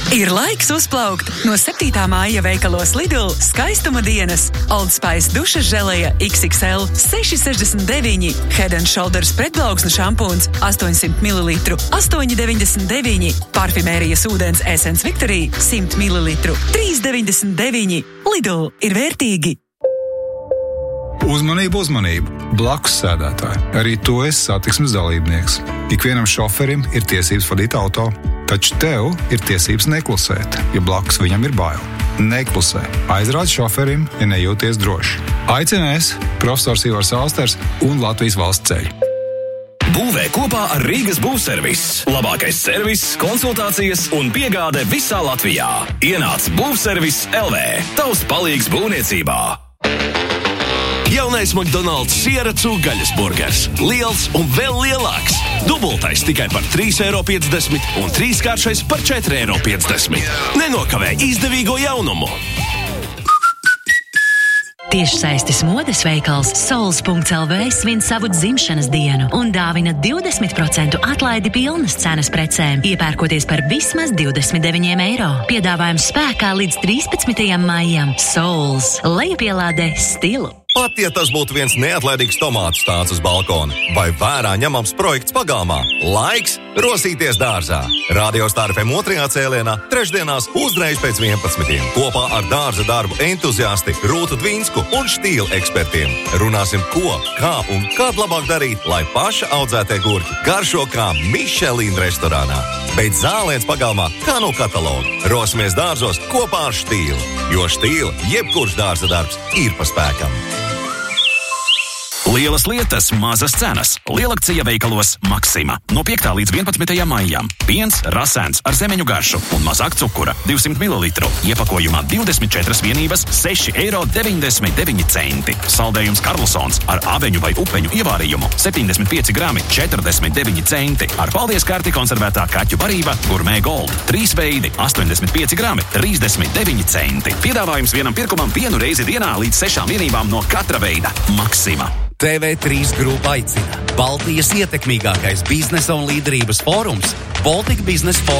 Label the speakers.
Speaker 1: Ir laiks uzplaukt. No 7. māja veikalos Lidl skaistuma dienas. Old Spice dušas želeja XXL 6,69. Head & Shoulders pretplauksnu šampūns 800 ml 8,99. Parfimērijas ūdens Essence Victory 100 ml 3,99. Lidl ir vērtīgi.
Speaker 2: Uzmanību, uzmanību! Blakus sēdētāji. Arī tu esi satiksmes dalībnieks. Ikvienam šoferim ir tiesības vadīt auto, taču tev ir tiesības neklusēt, ja blakus viņam ir bail. Neklusē. Aizrādi šoferim, ja nejūties droši. Aicinās profesors Ivars Alsters un Latvijas valsts ceļi.
Speaker 3: Būvē kopā ar Rīgas būvservis. Labākais servis, konsultācijas un piegāde visā Latvijā. Ienāc Būvservis LV. Tavs palīgs būvniecībā. Jaunais McDonald's siera cūgaļas burgers. Liels un vēl lielāks. Dubultais tikai par 3,50 € un trīskāršais par 4,50 €. Nenokavē izdevīgo jaunumu.
Speaker 4: Tiešsaistes modes veikals Souls.lv svin savu dzimšanas dienu un dāvina 20% atlaidi pilnas cenas precēm, iepērkoties par vismaz 29 €. Piedāvājums spēkā līdz 13. maijam. Souls. Lejupielādē stilu.
Speaker 5: Pat ja tas būtu viens neatlaidīgs tomātu stāsts uz balkona vai vērā ņemams projekts pagalmā, laiks rosīties dārzā. Radio Star FM 2. cēlienā trešdienās uzreiz pēc 11. Kopā ar dārza darbu entuziasti Rūtu Dvinsku un štīla ekspertiem. Runāsim, ko, kā un kad labāk darīt, lai paša audzētie gurķi garšo kā Michelin restorānā. Bet zāliens pagalmā kā no kataloga. Rosimies dārzos kopā ar štīlu, jo štīla jebkurš dārza darbs ir pa spēkam.
Speaker 3: Lielas lietas, mazas cenas. Lielakcija veikalos Maxima. No 5. līdz 11. maijam. Piens rasēns ar zemeņu garšu un mazāk cukura 200 ml. Iepakojumā 24 vienības 6,99 €. Saldējums Karlsons ar aveņu vai upeņu ievārījumu 75 grami 49 centi. Ar paldies karti konservētā kaķu barība Gourmet Gold 3 veidi 85 grami 39 centi. Piedāvājums vienam pirkumam vienu reizi dienā līdz 6 vienībām no katra veida. Maxima.
Speaker 6: TV3 grupa aicina. Baltijas ietekmīgākais biznesa un līderības fórums Baltic Business Forum